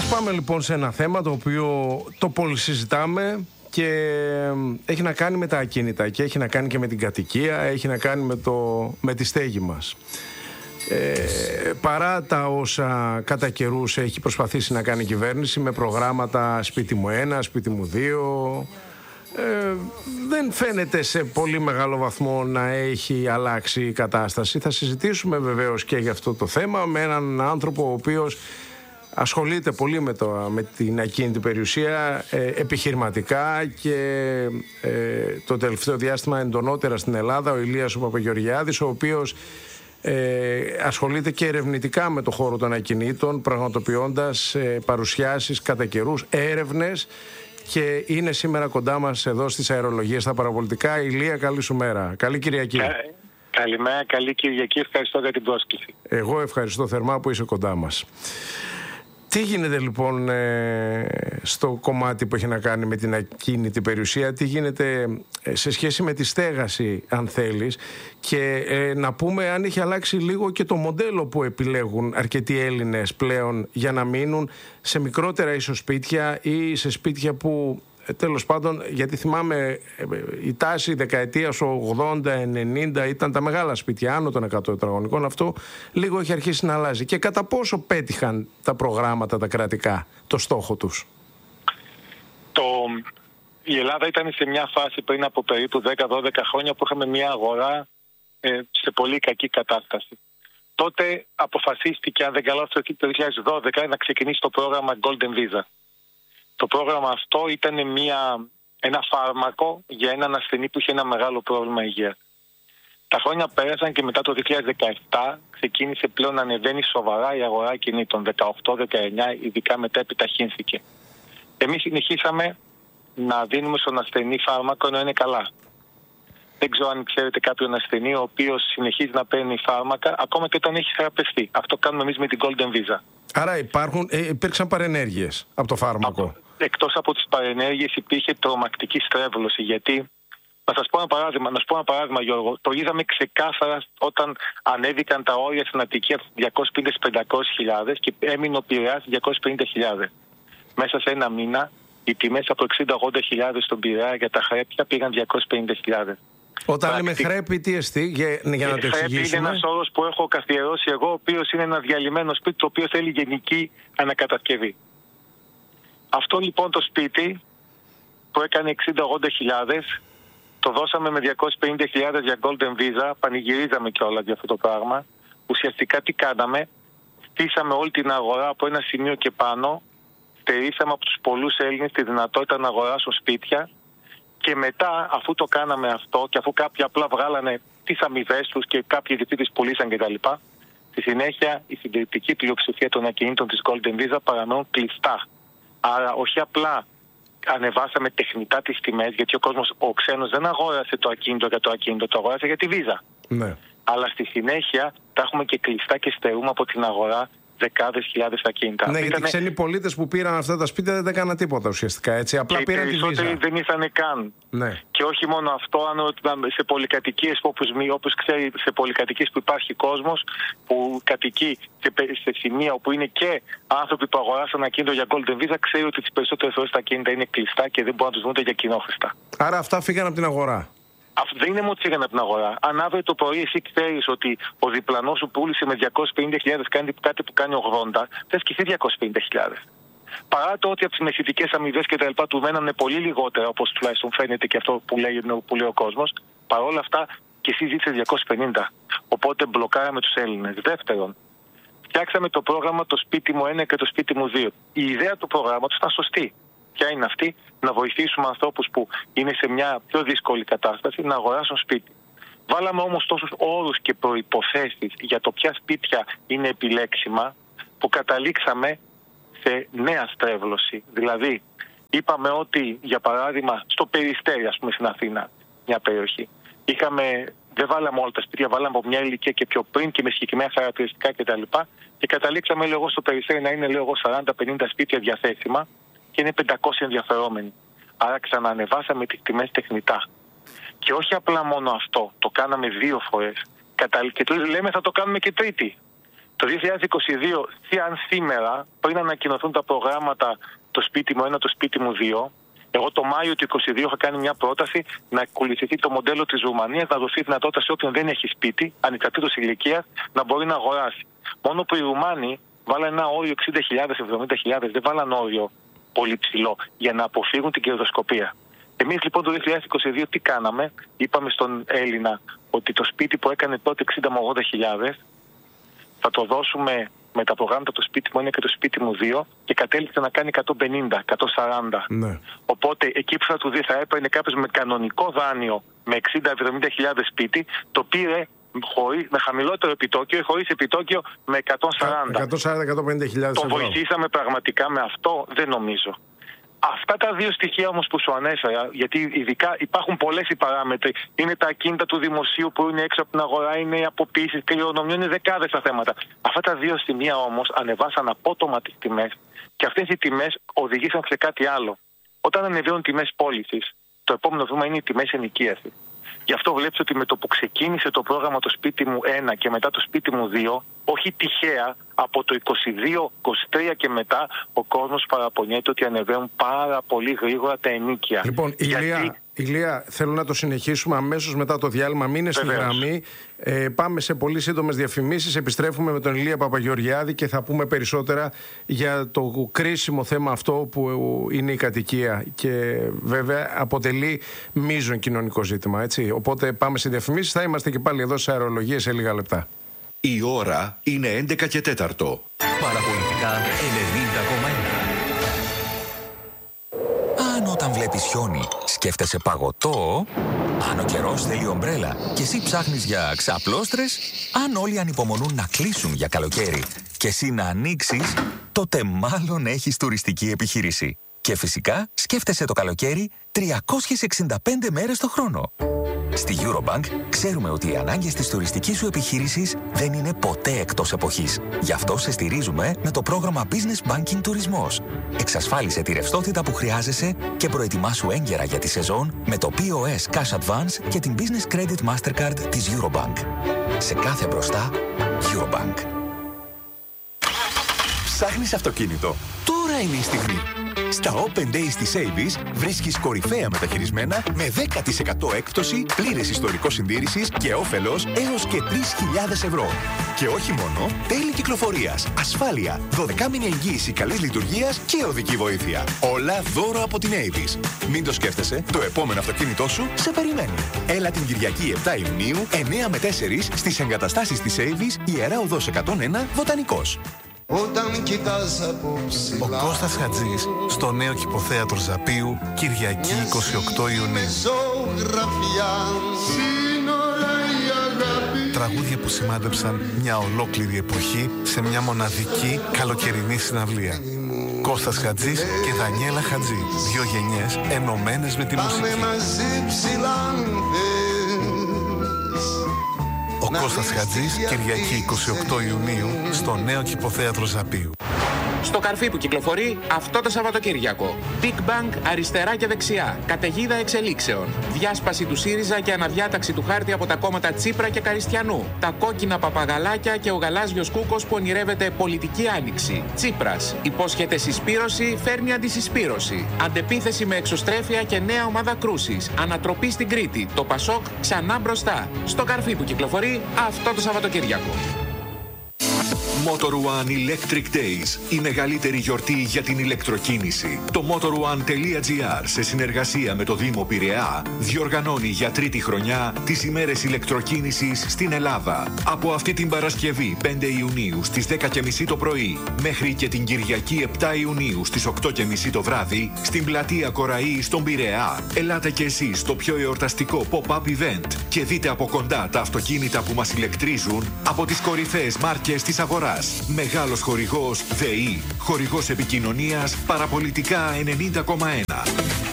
Ας πάμε λοιπόν σε ένα θέμα το οποίο το πολυσυζητάμε και έχει να κάνει με τα ακίνητα και έχει να κάνει και με την κατοικία, έχει να κάνει με τη στέγη μας. Παρά τα όσα κατά καιρούς έχει προσπαθήσει να κάνει η κυβέρνηση με προγράμματα σπίτι μου 1, σπίτι μου 2, δεν φαίνεται σε πολύ μεγάλο βαθμό να έχει αλλάξει η κατάσταση. Θα συζητήσουμε βεβαίως και για αυτό το θέμα με έναν άνθρωπο ο οποίος ασχολείται πολύ με την ακίνητη περιουσία επιχειρηματικά και το τελευταίο διάστημα εντονότερα στην Ελλάδα, ο Ηλίας ο Παπαγεωργιάδης, ο οποίος ασχολείται και ερευνητικά με το χώρο των ακινήτων, πραγματοποιώντας παρουσιάσεις κατά καιρούς, έρευνες, και είναι σήμερα κοντά μας εδώ στις αερολογίες στα παραπολιτικά. Ηλία, καλή σου μέρα. Καλή Κυριακή. Καλημέρα, καλή Κυριακή. Ευχαριστώ για την πρόσκληση. Εγώ ευχαριστώ θερμά που είσαι κοντά μας. Τι γίνεται λοιπόν στο κομμάτι που έχει να κάνει με την ακίνητη περιουσία, τι γίνεται σε σχέση με τη στέγαση, αν θέλεις, και να πούμε αν έχει αλλάξει λίγο και το μοντέλο που επιλέγουν αρκετοί Έλληνες πλέον για να μείνουν σε μικρότερα ίσως σπίτια ή σε σπίτια που τέλος πάντων, γιατί θυμάμαι η τάση δεκαετίας 80-90 ήταν τα μεγάλα σπίτια άνω των 100 τετραγωνικών. Αυτό λίγο έχει αρχίσει να αλλάζει. Και κατά πόσο πέτυχαν τα προγράμματα τα κρατικά το στόχο τους? Η Ελλάδα ήταν σε μια φάση πριν από περίπου 10-12 χρόνια που είχαμε μια αγορά σε πολύ κακή κατάσταση. Τότε αποφασίστηκε, αν δεν καλά, το 2012 να ξεκινήσει το πρόγραμμα Golden Visa. Το πρόγραμμα αυτό ήταν ένα φάρμακο για έναν ασθενή που είχε ένα μεγάλο πρόβλημα υγείας. Τα χρόνια πέρασαν και μετά το 2017 ξεκίνησε πλέον να ανεβαίνει σοβαρά η αγορά ακινήτων. 18-19 ειδικά μετά επιταχύνθηκε. Εμείς συνεχίσαμε να δίνουμε στον ασθενή φάρμακο ενώ είναι καλά. Δεν ξέρω αν ξέρετε κάποιον ασθενή ο οποίος συνεχίζει να παίρνει φάρμακα ακόμα και όταν έχει θεραπευτεί. Αυτό κάνουμε εμείς με την Golden Visa. Άρα υπήρξαν παρενέργειες από το φάρμακο? Εκτός από τις παρενέργειες υπήρχε τρομακτική στρέβλωση. Γιατί, να σας πω ένα παράδειγμα, Γιώργο, το είδαμε ξεκάθαρα όταν ανέβηκαν τα όρια στην Αττική από 250-500 και έμεινε ο Πειραιάς 250.000. Μέσα σε ένα μήνα οι τιμές από 60-80 στον Πειραιά για τα χρέπια πήγαν 250.000. Όταν λέμε χρέπη, τι εστί, για να το εξηγήσουμε? Είναι ένας όρος που έχω καθιερώσει εγώ, ο οποίος είναι ένα διαλυμένο σπίτι, το οποίο θέλει γενική ανακατασκευή. Αυτό λοιπόν το σπίτι που έκανε 60-80 το δώσαμε με 250.000 για Golden Visa, πανηγυρίζαμε κιόλας για αυτό το πράγμα. Ουσιαστικά τι κάναμε? Στήσαμε όλη την αγορά από ένα σημείο και πάνω, στερήσαμε από τους πολλούς Έλληνες τη δυνατότητα να αγοράσουν σπίτια. Και μετά, αφού το κάναμε αυτό και αφού κάποιοι απλά βγάλανε τις αμοιβές τους και κάποιοι ιδιοκτήτες πουλήσαν κτλ., στη συνέχεια η συντριπτική πλειοψηφία των ακινήτων της Golden Visa παραμένουν κλειστά. Άρα όχι απλά ανεβάσαμε τεχνητά τις τιμές, γιατί ο ξένος δεν αγόρασε το ακίνητο για το ακίνητο, το αγόρασε για τη Visa. Ναι. Αλλά στη συνέχεια τα έχουμε και κλειστά και στερούμε από την αγορά δεκάδες χιλιάδες ακίνητα. Ναι, γιατί οι ξένοι πολίτες που πήραν αυτά τα σπίτια δεν έκαναν τίποτα ουσιαστικά, έτσι. Απλά πήραν τη Visa. Οι περισσότεροι δεν ήρθαν καν. Ναι. Και όχι μόνο αυτό, αν σε πολυκατοικίες, όπως ξέρει, σε πολυκατοικίες που υπάρχει κόσμος που κατοικεί σε σημεία όπου είναι και άνθρωποι που αγοράσαν ακίνητο για Golden Visa, ξέρει ότι τις περισσότερες φορές τα ακίνητα είναι κλειστά και δεν μπορούν να τους δουν για κοινόχρηστα. Άρα αυτά φύγαν από την αγορά? Αυτό δεν είναι μόνο ότι φύγανε από την αγορά. Αν αύριο το πρωί εσύ ξέρεις ότι ο διπλανός σου πούλησε με 250.000 κάτι που κάνει 80, θα σκεφτεί 250.000. Παρά το ότι από τις μεσητικές αμοιβές και τα λοιπά του μένανε πολύ λιγότερα, όπως τουλάχιστον φαίνεται και αυτό που λέει ο κόσμος, παρόλα αυτά και εσύ ζήτησες 250. Οπότε μπλοκάραμε τους Έλληνες. Δεύτερον, φτιάξαμε το πρόγραμμα το σπίτι μου 1 και το σπίτι μου 2. Η ιδέα του προγράμματος ήταν σωστή. Ποια είναι αυτή? Να βοηθήσουμε ανθρώπους που είναι σε μια πιο δύσκολη κατάσταση να αγοράσουν σπίτι. Βάλαμε όμως τόσους όρους και προϋποθέσεις για το ποια σπίτια είναι επιλέξιμα, που καταλήξαμε σε νέα στρέβλωση. Δηλαδή, είπαμε ότι, για παράδειγμα, στο Περιστέρι, ας πούμε, στην Αθήνα, μια περιοχή, δεν βάλαμε όλα τα σπίτια, βάλαμε από μια ηλικία και πιο πριν και με συγκεκριμένα χαρακτηριστικά κτλ. Και καταλήξαμε, λέω εγώ, στο Περιστέρι να είναι, λέω εγώ, 40-50 σπίτια διαθέσιμα και είναι 500 ενδιαφερόμενοι. Άρα ξαναανεβάσαμε τις τιμές τεχνητά. Και όχι απλά μόνο αυτό, το κάναμε 2 φορές. Και λέμε θα το κάνουμε και τρίτη. Το 2022, αν σήμερα, πριν ανακοινωθούν τα προγράμματα το σπίτι μου 1, το σπίτι μου 2, εγώ το Μάιο του 2022 είχα κάνει μια πρόταση να ακολουθηθεί το μοντέλο της Ρουμανίας, να δοθεί δυνατότητα σε όποιον δεν έχει σπίτι, ανεξαρτήτως ηλικίας, να μπορεί να αγοράσει. Μόνο που οι Ρουμάνοι βάλαν ένα όριο 60.000, 70.000, δεν βάλαν όριο πολύ ψηλό για να αποφύγουν την κερδοσκοπία. Εμείς λοιπόν το 2022 τι κάναμε? Είπαμε στον Έλληνα ότι το σπίτι που έκανε τότε 60 με 80.000 θα το δώσουμε με τα προγράμματα το σπίτι μου 1 και το σπίτι μου 2 και κατέληξε να κάνει 150, 140. Ναι. Οπότε εκεί που θα του δει θα έπαιρνε κάποιος με κανονικό δάνειο με 60-70.000 σπίτι, το πήρε με χαμηλότερο επιτόκιο ή χωρίς επιτόκιο με 140. 140-150.000 Τον βοηθήσαμε πραγματικά με αυτό? Δεν νομίζω. Αυτά τα δύο στοιχεία όμως που σου ανέφερα, γιατί ειδικά υπάρχουν πολλές οι παράμετροι, είναι τα ακίνητα του δημοσίου που είναι έξω από την αγορά, είναι οι αποποίησεις, κληρονομιών, είναι δεκάδες τα θέματα. Αυτά τα δύο σημεία όμως ανεβάσαν απότομα τις τιμές και αυτές οι τιμές οδηγήσαν σε κάτι άλλο. Όταν ανεβαίνουν τιμές πώλησης, το επόμενο βήμα είναι οι τιμές ενοικίασης. Γι' αυτό βλέπεις ότι με το που ξεκίνησε το πρόγραμμα το σπίτι μου 1 και μετά το σπίτι μου 2, όχι τυχαία, από το 22-23 και μετά ο κόσμος παραπονιέται ότι ανεβαίνουν πάρα πολύ γρήγορα τα ενοίκια. Λοιπόν, Ηλία, θέλω να το συνεχίσουμε αμέσως μετά το διάλειμμα. Μείνε στη γραμμή. Πάμε σε πολύ σύντομες διαφημίσεις. Επιστρέφουμε με τον Ηλία Παπαγεωργιάδη και θα πούμε περισσότερα για το κρίσιμο θέμα αυτό που είναι η κατοικία. Και βέβαια αποτελεί μείζον κοινωνικό ζήτημα. Έτσι. Οπότε πάμε σε διαφημίσεις. Θα είμαστε και πάλι εδώ σε αερολογία σε λίγα λεπτά. Η ώρα είναι 11 και 4. Παραπολιτικά 90,1. Αν όταν βλέπεις χιόνι σκέφτεσαι παγωτό, αν ο καιρός θέλει ομπρέλα και εσύ ψάχνεις για ξαπλώστρες, αν όλοι ανυπομονούν να κλείσουν για καλοκαίρι και εσύ να ανοίξεις, τότε μάλλον έχεις τουριστική επιχείρηση. Και φυσικά σκέφτεσαι το καλοκαίρι 365 μέρες το χρόνο. Στη Eurobank ξέρουμε ότι οι ανάγκες της τουριστικής σου επιχείρησης δεν είναι ποτέ εκτός εποχής. Γι' αυτό σε στηρίζουμε με το πρόγραμμα Business Banking Τουρισμός. Εξασφάλισε τη ρευστότητα που χρειάζεσαι και προετοιμάσου έγκαιρα για τη σεζόν με το POS Cash Advance και την Business Credit Mastercard της Eurobank. Σε κάθε μπροστά, Eurobank. Ψάχνεις αυτοκίνητο? Τώρα είναι η στιγμή. Στα Open Days της Avis βρίσκεις κορυφαία μεταχειρισμένα με 10% έκπτωση, πλήρες ιστορικό συντήρησης και όφελος έως και 3.000 ευρώ. Και όχι μόνο, τέλη κυκλοφορίας, ασφάλεια, 12μηνη εγγύηση καλής λειτουργίας και οδική βοήθεια. Όλα δώρο από την Avis. Μην το σκέφτεσαι, το επόμενο αυτοκίνητό σου σε περιμένει. Έλα την Κυριακή 7 Ιουνίου, 9 με 4 στις εγκαταστάσεις της Avis, Ιερά Οδός 101, Βοτανικός. Ο Κώστας Χατζής στο νέο κηποθέατρο Ζαπίου, Κυριακή 28 Ιουνίου. Τραγούδια που σημάδεψαν μια ολόκληρη εποχή σε μια μοναδική καλοκαιρινή συναυλία. Κώστας Χατζής και Δανιέλα Χατζή, δύο γενιές ενωμένες με τη μουσική. Ο Κώστας Χατζής, Κυριακή 28 Ιουνίου, στο νέο κηποθέατρο Ζαπίου. Στο καρφί που κυκλοφορεί αυτό το Σαββατοκύριακο. Big Bang αριστερά και δεξιά. Καταιγίδα εξελίξεων. Διάσπαση του ΣΥΡΙΖΑ και αναδιάταξη του χάρτη από τα κόμματα Τσίπρα και Καριστιανού. Τα κόκκινα παπαγαλάκια και ο γαλάζιος κούκος που ονειρεύεται πολιτική άνοιξη. Τσίπρας. Υπόσχεται συσπήρωση, φέρνει αντισυσπήρωση. Αντεπίθεση με εξωστρέφεια και νέα ομάδα κρούσης. Ανατροπή στην Κρήτη. Το Πασόκ ξανά μπροστά. Στο καρφί που κυκλοφορεί αυτό το Σαββατοκύριακο. Motor One Electric Days, η μεγαλύτερη γιορτή για την ηλεκτροκίνηση. Το motor1.gr σε συνεργασία με το Δήμο Πειραιά διοργανώνει για τρίτη χρονιά τις ημέρες ηλεκτροκίνησης στην Ελλάδα. Από αυτή την Παρασκευή 5 Ιουνίου στις 10.30 το πρωί μέχρι και την Κυριακή 7 Ιουνίου στις 8.30 το βράδυ στην πλατεία Κοραή στον Πειραιά. Ελάτε και εσείς στο πιο εορταστικό pop-up event και δείτε από κοντά τα αυτοκίνητα που μας ηλεκτρίζουν από τις κορυφαίες μάρκες της αγοράς. Μεγάλος χορηγός ΔΕΗ. Χορηγός επικοινωνίας Παραπολιτικά 90,1.